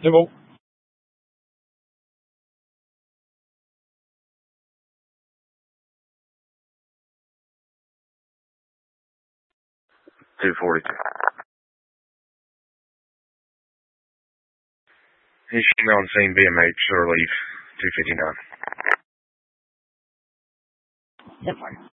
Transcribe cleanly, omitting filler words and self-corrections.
C'est bon. $2.42. He should be on scene BMH or leave 2:59. 10-4.